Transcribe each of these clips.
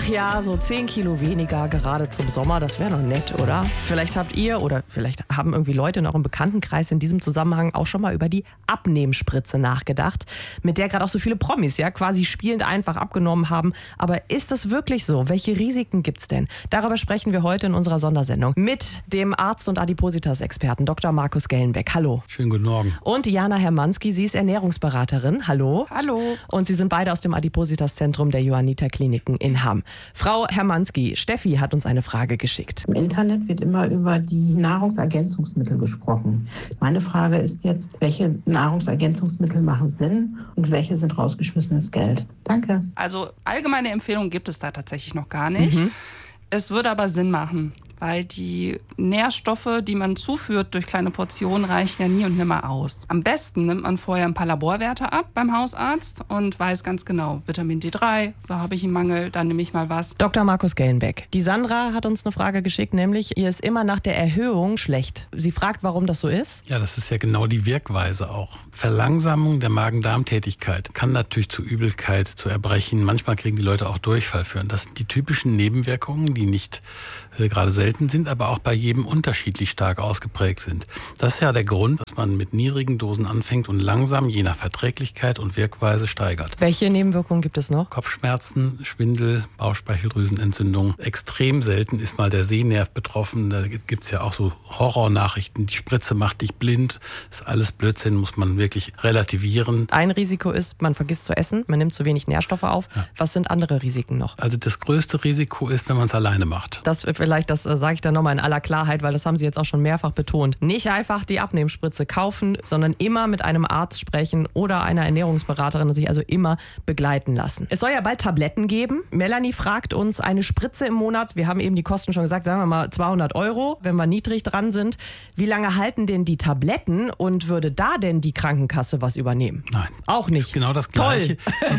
ja, so 10 Kilo weniger gerade zum Sommer, das wäre doch nett, oder? Vielleicht habt ihr oder vielleicht haben irgendwie Leute in eurem Bekanntenkreis in diesem Zusammenhang auch schon mal über die Abnehmspritze nachgedacht, mit der gerade auch so viele Promis ja quasi spielend einfach abgenommen haben. Aber ist das wirklich so? Welche Risiken gibt's denn? Darüber sprechen wir heute in unserer Sondersendung mit dem Arzt und Adipositas-Experten Dr. Markus Gellenbeck. Hallo. Schönen guten Morgen. Und Jana Hermanski, sie ist Ernährungsberaterin. Hallo. Hallo. Und Sie sind beide aus dem Adipositas-Zentrum der Johanniter-Kliniken in Hamm. Frau Hermanski, Steffi hat uns eine Frage geschickt. Im Internet wird immer über die Nahrungsergänzungsmittel gesprochen. Meine Frage ist jetzt, welche Nahrungsergänzungsmittel machen Sinn und welche sind rausgeschmissenes Geld? Danke. Also allgemeine Empfehlungen gibt es da tatsächlich noch gar nicht. Es würde aber Sinn machen, weil die Nährstoffe, die man zuführt durch kleine Portionen, reichen ja nie und nimmer aus. Am besten nimmt man vorher ein paar Laborwerte ab beim Hausarzt und weiß ganz genau, Vitamin D3, da habe ich einen Mangel, dann nehme ich mal was. Dr. Markus Gellenbeck. Die Sandra hat uns eine Frage geschickt, nämlich ihr ist immer nach der Erhöhung schlecht. Sie fragt, warum das so ist. Ja, das ist ja genau die Wirkweise auch. Verlangsamung der Magen-Darm-Tätigkeit kann natürlich zu Übelkeit, zu Erbrechen, manchmal kriegen die Leute auch Durchfall führen. Das sind die typischen Nebenwirkungen, die nicht gerade selten sind, aber auch bei jedem unterschiedlich stark ausgeprägt sind. Das ist ja der Grund, dass man mit niedrigen Dosen anfängt und langsam je nach Verträglichkeit und Wirkweise steigert. Welche Nebenwirkungen gibt es noch? Kopfschmerzen, Schwindel, Bauchspeicheldrüsenentzündung. Extrem selten ist mal der Sehnerv betroffen. Da gibt es ja auch so Horrornachrichten. Die Spritze macht dich blind. Das ist alles Blödsinn, muss man wirklich relativieren. Ein Risiko ist, man vergisst zu essen, man nimmt zu wenig Nährstoffe auf. Ja. Was sind andere Risiken noch? Also das größte Risiko ist, wenn man es alleine macht. Das sage ich dann nochmal in aller Klarheit, weil das haben Sie jetzt auch schon mehrfach betont. Nicht einfach die Abnehmspritze kaufen, sondern immer mit einem Arzt sprechen oder einer Ernährungsberaterin und sich also immer begleiten lassen. Es soll ja bald Tabletten geben. Melanie fragt uns, eine Spritze im Monat, wir haben eben die Kosten schon gesagt, sagen wir mal 200 €, wenn wir niedrig dran sind. Wie lange halten denn die Tabletten und würde da denn die Krankenkasse was übernehmen? Nein. Auch nicht. Ist genau das Gleiche.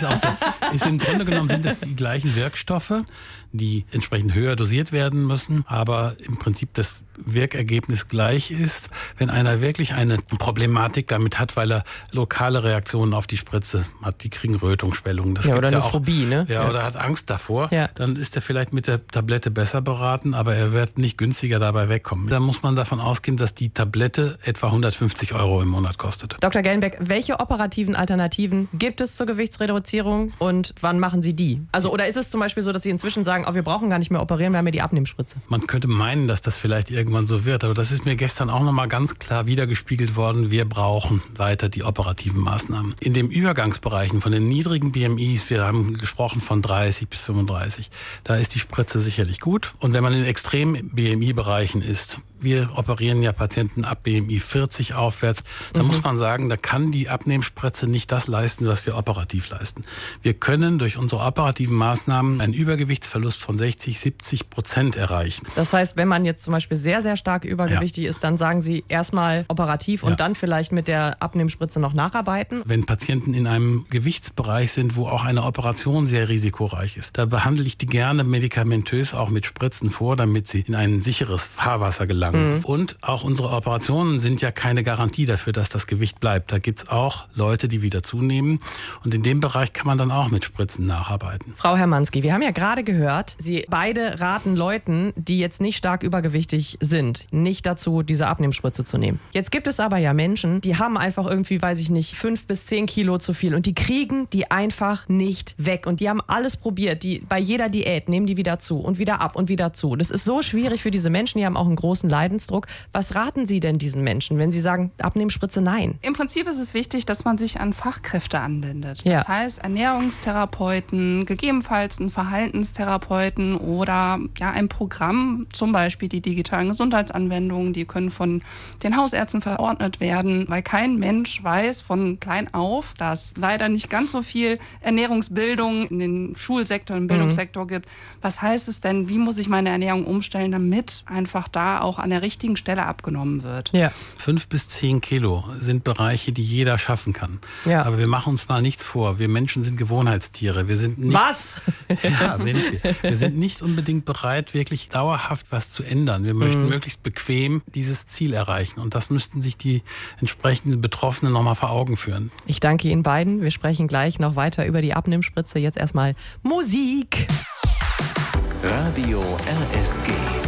Ist im Grunde genommen sind das die gleichen Wirkstoffe, die entsprechend höher dosiert werden müssen, aber im Prinzip das Wirkergebnis gleich ist. Wenn einer wirklich eine Problematik damit hat, weil er lokale Reaktionen auf die Spritze hat, die kriegen Rötungsschwellungen. Das ja, oder eine auch, Phobie, ne? Ja, oder hat Angst davor. Ja. Dann ist er vielleicht mit der Tablette besser beraten, aber er wird nicht günstiger dabei wegkommen. Da muss man davon ausgehen, dass die Tablette etwa 150 € im Monat kostet. Dr. Gellenbeck, welche operativen Alternativen gibt es zur Gewichtsreduzierung und wann machen Sie die? Also, oder ist es zum Beispiel so, dass Sie inzwischen sagen, wir brauchen gar nicht mehr operieren, wir haben ja die Abnehmspritze? Man könnte meinen, dass das vielleicht irgendwann so wird, aber das ist mir gestern auch nochmal ganz klar wiedergespiegelt worden. Wir brauchen weiter die operativen Maßnahmen. In den Übergangsbereichen von den niedrigen BMIs, wir haben gesprochen von 30 bis 35, da ist die Spritze sicherlich gut. Und wenn man in extremen BMI-Bereichen ist, wir operieren ja Patienten ab BMI 40 aufwärts, da muss man sagen, da kann die Abnehmspritze nicht das leisten, was wir operativ leisten. Wir können durch unsere operativen Maßnahmen einen Übergewichtsverlust von 60-70% erreichen. Das heißt, wenn man jetzt zum Beispiel sehr, sehr stark übergewichtig ist, dann sagen Sie erstmal operativ und dann vielleicht mit der Abnehmspritze noch nacharbeiten? Wenn Patienten in einem Gewichtsbereich sind, wo auch eine Operation sehr risikoreich ist, da behandle ich die gerne medikamentös auch mit Spritzen vor, damit sie in ein sicheres Fahrwasser gelangen. Und auch unsere Operationen sind ja keine Garantie dafür, dass das Gewicht bleibt. Da gibt es auch Leute, die wieder zunehmen. Und in dem Bereich kann man dann auch mit Spritzen nacharbeiten. Frau Hermanski, wir haben ja gerade gehört, Sie beide raten Leuten, die jetzt nicht stark übergewichtig sind, nicht dazu, diese Abnehmspritze zu nehmen. Jetzt gibt es aber ja Menschen, die haben einfach irgendwie, weiß ich nicht, 5 bis 10 Kilo zu viel und die kriegen die einfach nicht weg. Und die haben alles probiert. Die bei jeder Diät nehmen die wieder zu und wieder ab und wieder zu. Das ist so schwierig für diese Menschen, die haben auch einen großen Leidensdruck. Was raten Sie denn diesen Menschen, wenn sie sagen, Abnehmspritze nein? Im Prinzip ist es wichtig, dass man sich an Fachkräfte anwendet. Das heißt, Ernährungstherapeuten, gegebenenfalls einen Verhaltenstherapeuten oder ein Programm, zum Beispiel die digitalen Gesundheitsanwendungen, die können von den Hausärzten verordnet werden, weil kein Mensch weiß von klein auf, dass leider nicht ganz so viel Ernährungsbildung in den Schulsektor, im Bildungssektor gibt. Was heißt es denn, wie muss ich meine Ernährung umstellen, damit einfach da auch an der richtigen Stelle abgenommen wird? Ja. 5 bis 10 Kilo sind Bereiche, die jeder schaffen kann. Ja. Aber wir machen uns mal nichts vor. Wir Menschen sind Gewohnheitstiere. Wir sind nicht, Was? Ja, sind wir. Wir sind nicht unbedingt bereit, wirklich dauerhaft was zu ändern. Wir möchten möglichst bequem dieses Ziel erreichen. Und das müssten sich die entsprechenden Betroffenen nochmal vor Augen führen. Ich danke Ihnen beiden. Wir sprechen gleich noch weiter über die Abnehmspritze. Jetzt erstmal Musik. Radio RSG.